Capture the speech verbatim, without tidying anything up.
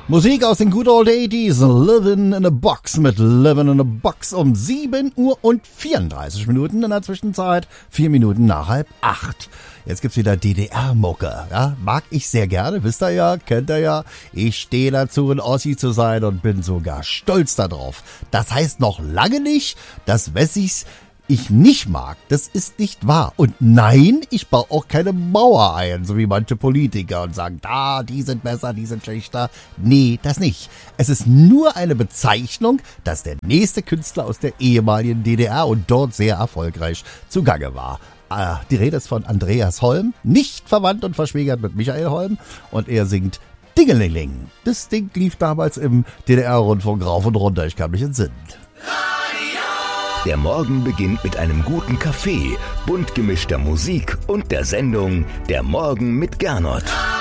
Musik aus den Good Old eighties, Living in a Box mit Living in a Box um sieben Uhr und vierunddreißig Minuten, in der Zwischenzeit vier Minuten nach halb acht. Jetzt gibt's wieder D D R-Mucke, ja, mag ich sehr gerne, wisst ihr ja, kennt ihr ja. Ich stehe dazu, ein Ossi zu sein und bin sogar stolz darauf. Das heißt noch lange nicht, dass Wessis ich nicht mag, das ist nicht wahr. Und nein, ich baue auch keine Mauer ein, so wie manche Politiker und sagen, da, die sind besser, die sind schlechter. Nee, das nicht. Es ist nur eine Bezeichnung, dass der nächste Künstler aus der ehemaligen D D R und dort sehr erfolgreich zugange war. Äh, die Rede ist von Andreas Holm, nicht verwandt und verschwägert mit Michael Holm, und er singt Dingelingeling. Das Ding lief damals im D D R-Rundfunk rauf und runter, ich kann mich entsinnen. Der Morgen beginnt mit einem guten Kaffee, bunt gemischter Musik und der Sendung Der Morgen mit Gernot.